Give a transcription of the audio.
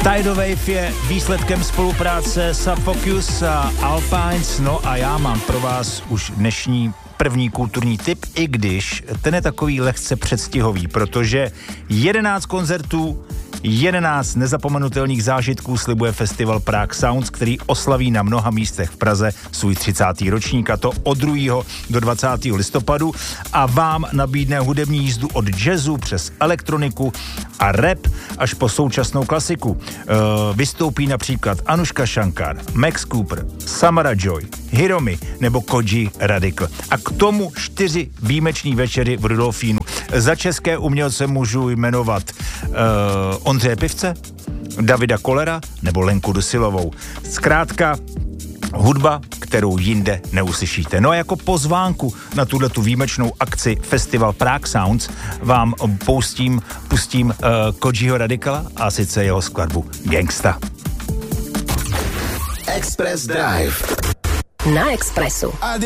Tidal Wave je výsledkem spolupráce Subfocus a Alpines, no a já mám pro vás už dnešní první kulturní tip, i když ten je takový lehce předstihový, protože 11 koncertů, 11 nezapomenutelných zážitků slibuje festival Prague Sounds, který oslaví na mnoha místech v Praze svůj 30. ročník, a to od 2. do 20. listopadu, a vám nabídne hudební jízdu od jazzu přes elektroniku a rap až po současnou klasiku. Vystoupí například Anushka Shankar, Max Cooper, Samara Joy, Hiromi nebo Koji Radical. A k tomu 4 výjimeční večery v Rudolfínu. Za české umělce můžu jmenovat Ondřeje Pivce, Davida Kollera nebo Lenku Dusilovou. Zkrátka hudba, kterou jinde neuslyšíte. No a jako pozvánku na tuhletu výjimečnou akci Festival Prague Sounds vám pustím Kojiho Radicala, a sice jeho skladbu Gangsta. Express Drive na Expressu.